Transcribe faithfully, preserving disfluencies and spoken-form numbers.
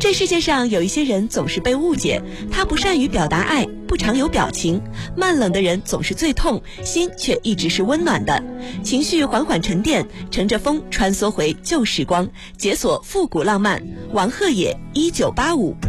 这世界上有一些人总是被误解，他不善于表达爱，不常有表情，慢冷的人总是最痛，心却一直是温暖的。情绪缓缓沉淀，乘着风穿梭回旧时光，解锁复古浪漫。王鹤野，一九八五。